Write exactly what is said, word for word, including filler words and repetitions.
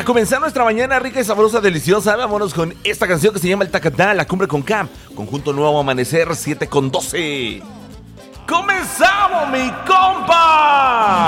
comenzar nuestra mañana rica y sabrosa, deliciosa, vámonos con esta canción que se llama El Tacatá, La Cumbre con Cam, conjunto Nuevo Amanecer, siete con doce. ¡Comenzamos, mi compa!